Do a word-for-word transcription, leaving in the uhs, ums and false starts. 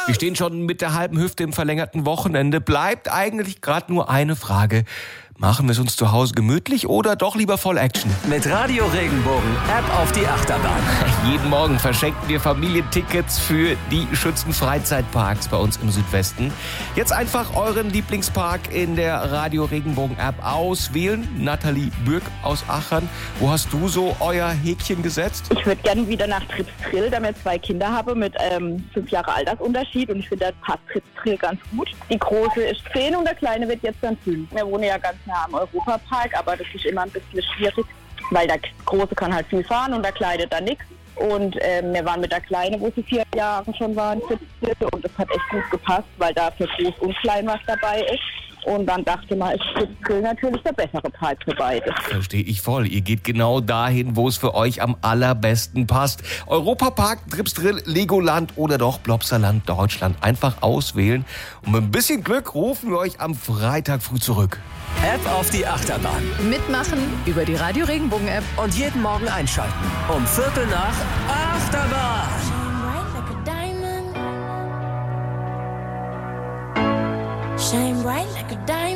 Wir stehen schon mit der halben Hüfte im verlängerten Wochenende. Bleibt eigentlich gerade nur eine Frage. Machen wir es uns zu Hause gemütlich oder doch lieber voll Action? Mit Radio Regenbogen Ab auf die Achterbahn. Jeden Morgen verschenken wir Familientickets für die Schützen-Freizeitparks bei uns im Südwesten. Jetzt einfach euren Lieblingspark in der Radio Regenbogen App auswählen. Nathalie Bürg aus Aachen, wo hast du so euer Häkchen gesetzt? Ich würde gerne wieder nach Trips Drill, da wir zwei Kinder habe mit ähm, fünf Jahre Altersunterschied und ich finde, da passt Trips Drill ganz gut. Die Große ist zehn und der Kleine wird jetzt dann fünf. Wir wohnen ja ganz nah am Europapark, aber das ist immer ein bisschen schwierig, weil der Große kann halt viel fahren und der Kleine dann nichts. Und ähm, wir waren mit der Kleinen, wo sie vier Jahre schon waren, und das hat echt gut gepasst, weil da für groß und klein was dabei ist. Und dann dachte man, ist Trips natürlich der bessere Park für beide. Verstehe ich voll. Ihr geht genau dahin, wo es für euch am allerbesten passt. Europapark, Trips Drill, Legoland oder doch Blopsaland Deutschland. Einfach auswählen. Und mit ein bisschen Glück rufen wir euch am Freitag früh zurück. Ab auf die Achterbahn. Mitmachen über die Radio Regenbogen App. Und jeden Morgen einschalten. Um Viertel nach Achterbahn. Shine bright like a diamond.